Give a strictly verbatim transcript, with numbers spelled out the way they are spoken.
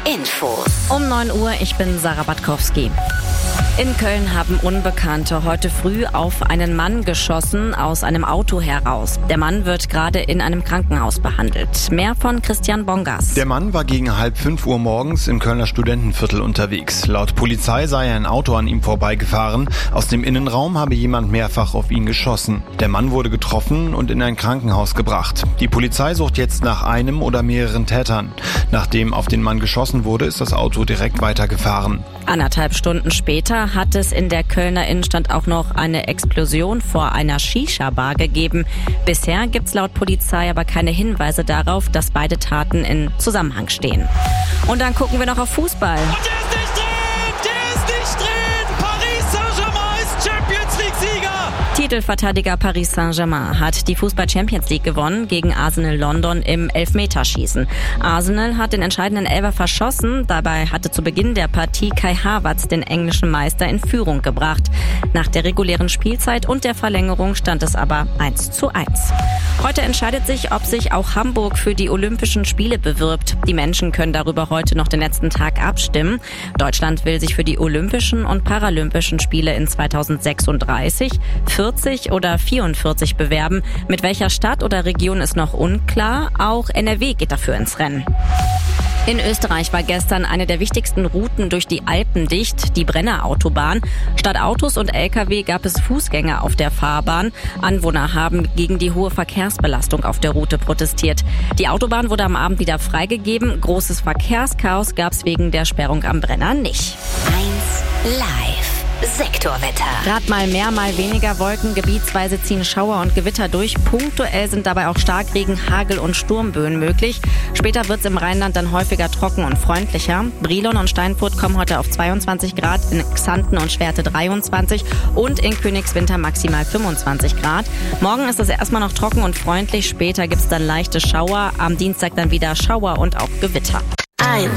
Infos. Um neun Uhr, ich bin Sarah Batkowski. In Köln haben Unbekannte heute früh auf einen Mann geschossen aus einem Auto heraus. Der Mann wird gerade in einem Krankenhaus behandelt. Mehr von Christian Bongas. Der Mann war gegen halb fünf Uhr morgens im Kölner Studentenviertel unterwegs. Laut Polizei sei ein Auto an ihm vorbeigefahren. Aus dem Innenraum habe jemand mehrfach auf ihn geschossen. Der Mann wurde getroffen und in ein Krankenhaus gebracht. Die Polizei sucht jetzt nach einem oder mehreren Tätern. Nachdem auf den Mann geschossen wurde, ist das Auto direkt weitergefahren. Anderthalb Stunden später hat es in der Kölner Innenstadt auch noch eine Explosion vor einer Shisha-Bar gegeben. Bisher gibt's laut Polizei aber keine Hinweise darauf, dass beide Taten in Zusammenhang stehen. Und dann gucken wir noch auf Fußball. Und der ist nicht drin! Der ist nicht drin! Paris Saint-Germain ist Champions League-Sieger! Titelverteidiger Paris Saint-Germain hat die Fußball-Champions League gewonnen gegen Arsenal London im Elfmeterschießen. Arsenal hat den entscheidenden Elfer verschossen. Dabei hatte zu Beginn der Partie Kai Havertz den englischen Meister in Führung gebracht. Nach der regulären Spielzeit und der Verlängerung stand es aber eins zu eins. Heute entscheidet sich, ob sich auch Hamburg für die Olympischen Spiele bewirbt. Die Menschen können darüber heute noch den letzten Tag abstimmen. Deutschland will sich für die Olympischen und Paralympischen Spiele in zweitausendsechsunddreißig, vierzig oder vierundvierzig bewerben. Mit welcher Stadt oder Region ist noch unklar. Auch N R W geht dafür ins Rennen. In Österreich war gestern eine der wichtigsten Routen durch die Alpen dicht, die Brennerautobahn. Statt Autos und L K W gab es Fußgänger auf der Fahrbahn. Anwohner haben gegen die hohe Verkehrsbelastung auf der Route protestiert. Die Autobahn wurde am Abend wieder freigegeben. Großes Verkehrschaos gab es wegen der Sperrung am Brenner nicht. eins Live. Sektorwetter. Grad mal mehr, mal weniger Wolken. Gebietsweise ziehen Schauer und Gewitter durch. Punktuell sind dabei auch Starkregen, Hagel und Sturmböen möglich. Später wird's im Rheinland dann häufiger trocken und freundlicher. Brilon und Steinfurt kommen heute auf zweiundzwanzig Grad, in Xanten und Schwerte dreiundzwanzig und in Königswinter maximal fünfundzwanzig Grad. Morgen ist es erstmal noch trocken und freundlich. Später gibt's dann leichte Schauer. Am Dienstag dann wieder Schauer und auch Gewitter. eins